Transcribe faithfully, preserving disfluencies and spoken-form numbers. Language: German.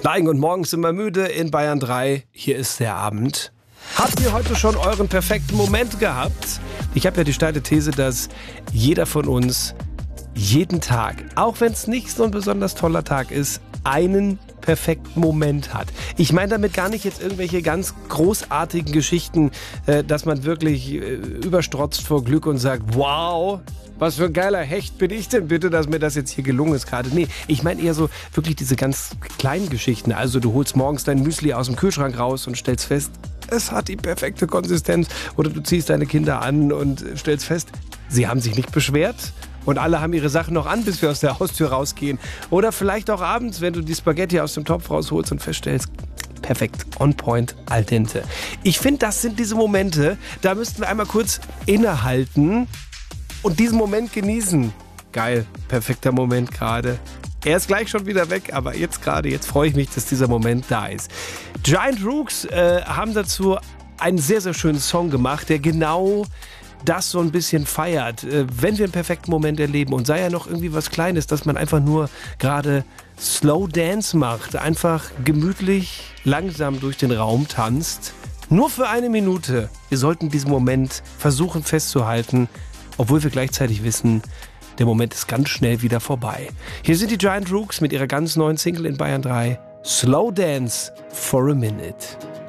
Neigen und morgens immer müde in Bayern drei. Hier ist der Abend. Habt ihr heute schon euren perfekten Moment gehabt? Ich habe ja die steile These, dass jeder von uns jeden Tag, auch wenn es nicht so ein besonders toller Tag ist, einen perfekten Moment hat. Ich meine damit gar nicht jetzt irgendwelche ganz großartigen Geschichten, äh, dass man wirklich äh, überstrotzt vor Glück und sagt, wow, was für ein geiler Hecht bin ich denn bitte, dass mir das jetzt hier gelungen ist gerade. Nee, ich meine eher so wirklich diese ganz kleinen Geschichten. Also du holst morgens dein Müsli aus dem Kühlschrank raus und stellst fest, es hat die perfekte Konsistenz. Oder du ziehst deine Kinder an und stellst fest, sie haben sich nicht beschwert. Und alle haben ihre Sachen noch an, bis wir aus der Haustür rausgehen. Oder vielleicht auch abends, wenn du die Spaghetti aus dem Topf rausholst und feststellst, perfekt, on point, al dente. Ich finde, das sind diese Momente, da müssten wir einmal kurz innehalten und diesen Moment genießen. Geil, perfekter Moment gerade. Er ist gleich schon wieder weg, aber jetzt gerade, jetzt freue ich mich, dass dieser Moment da ist. Giant Rooks äh, haben dazu einen sehr, sehr schönen Song gemacht, der genau das so ein bisschen feiert, wenn wir einen perfekten Moment erleben und sei ja noch irgendwie was Kleines, dass man einfach nur gerade Slow Dance macht, einfach gemütlich, langsam durch den Raum tanzt, nur für eine Minute. Wir sollten diesen Moment versuchen festzuhalten, obwohl wir gleichzeitig wissen, der Moment ist ganz schnell wieder vorbei. Hier sind die Giant Rooks mit ihrer ganz neuen Single in Bayern drei, Slow Dance for a Minute.